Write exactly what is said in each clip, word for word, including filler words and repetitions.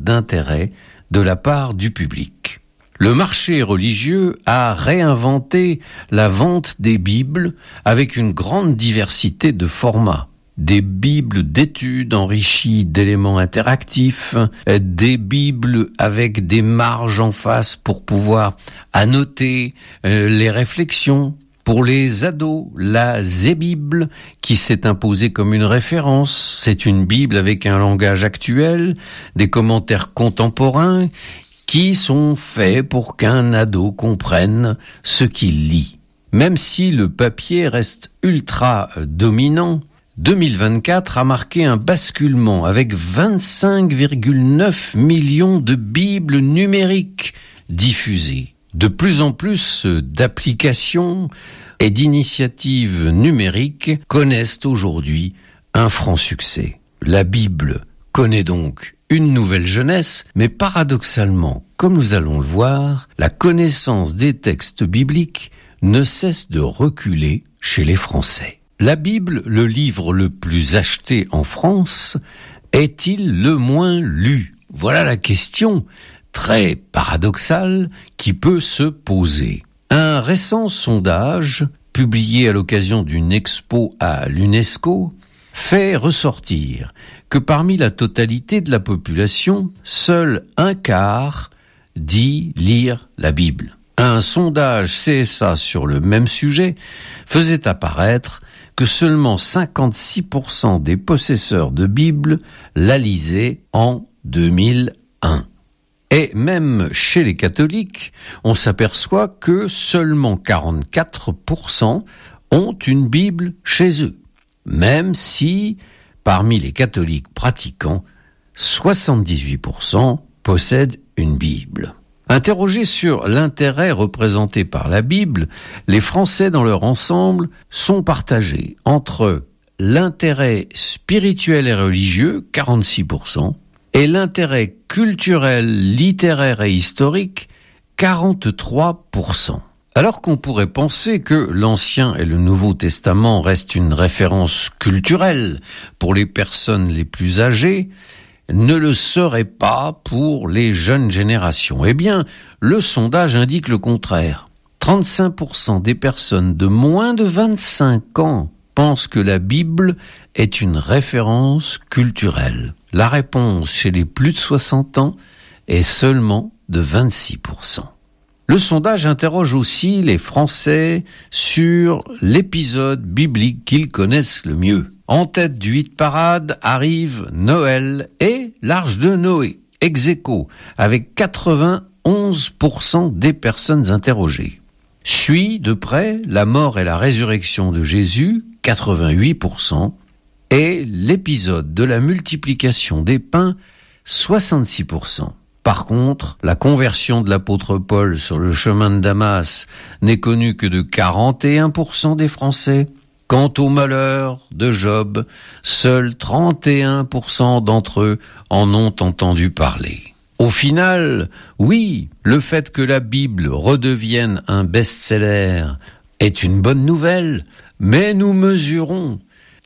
d'intérêt de la part du public. Le marché religieux a réinventé la vente des Bibles avec une grande diversité de formats. Des Bibles d'études enrichies d'éléments interactifs, des Bibles avec des marges en face pour pouvoir annoter euh, les réflexions. Pour les ados, la Zé-Bible, qui s'est imposée comme une référence, c'est une Bible avec un langage actuel, des commentaires contemporains, qui sont faits pour qu'un ado comprenne ce qu'il lit. Même si le papier reste ultra dominant, deux mille vingt-quatre a marqué un basculement avec vingt-cinq virgule neuf millions de Bibles numériques diffusées. De plus en plus d'applications et d'initiatives numériques connaissent aujourd'hui un franc succès. La Bible connaît donc une nouvelle jeunesse, mais paradoxalement, comme nous allons le voir, la connaissance des textes bibliques ne cesse de reculer chez les Français. La Bible, le livre le plus acheté en France, est-il le moins lu ? Voilà la question très paradoxale qui peut se poser. Un récent sondage, publié à l'occasion d'une expo à l'UNESCO, fait ressortir que parmi la totalité de la population, seul un quart dit lire la Bible. Un sondage C S A sur le même sujet faisait apparaître que seulement cinquante-six pour cent des possesseurs de Bible la lisaient en deux mille un. Et même chez les catholiques, on s'aperçoit que seulement quarante-quatre pour cent ont une Bible chez eux, même si, parmi les catholiques pratiquants, soixante-dix-huit pour cent possèdent une Bible. Interrogés sur l'intérêt représenté par la Bible, les Français dans leur ensemble sont partagés entre l'intérêt spirituel et religieux, quarante-six pour cent, et l'intérêt culturel, littéraire et historique, quarante-trois pour cent. Alors qu'on pourrait penser que l'Ancien et le Nouveau Testament restent une référence culturelle pour les personnes les plus âgées, ne le serait pas pour les jeunes générations. Eh bien, le sondage indique le contraire. trente-cinq pour cent des personnes de moins de vingt-cinq ans pensent que la Bible est une référence culturelle. La réponse chez les plus de soixante ans est seulement de vingt-six pour cent. Le sondage interroge aussi les Français sur l'épisode biblique qu'ils connaissent le mieux. En tête du hit-parade arrive Noël et l'Arche de Noé, ex aequo, avec quatre-vingt-onze pour cent des personnes interrogées. Suit de près la mort et la résurrection de Jésus, quatre-vingt-huit pour cent, et l'épisode de la multiplication des pains, soixante-six pour cent. Par contre, la conversion de l'apôtre Paul sur le chemin de Damas n'est connue que de quarante et un pour cent des Français. Quant au malheur de Job, seuls trente et un pour cent d'entre eux en ont entendu parler. Au final, oui, le fait que la Bible redevienne un best-seller est une bonne nouvelle, mais nous mesurons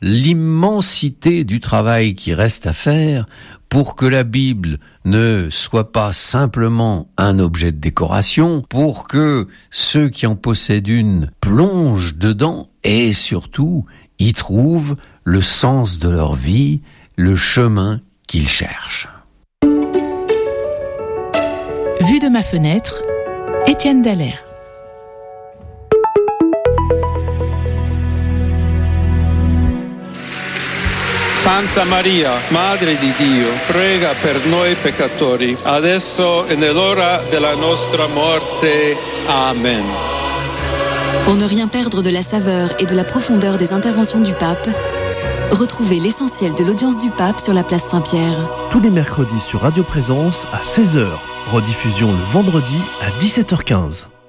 l'immensité du travail qui reste à faire pour que la Bible ne soit pas simplement un objet de décoration, pour que ceux qui en possèdent une plongent dedans et surtout y trouvent le sens de leur vie, le chemin qu'ils cherchent. Vue de ma fenêtre, Étienne Dallaire. Santa Maria, Madre di Dio, prega per noi peccatori, adesso e nell'ora della nostra morte. Amen. Pour ne rien perdre de la saveur et de la profondeur des interventions du pape, retrouvez l'essentiel de l'audience du pape sur la place Saint-Pierre. Tous les mercredis sur Radio Présence à seize heures. Rediffusion le vendredi à dix-sept heures quinze.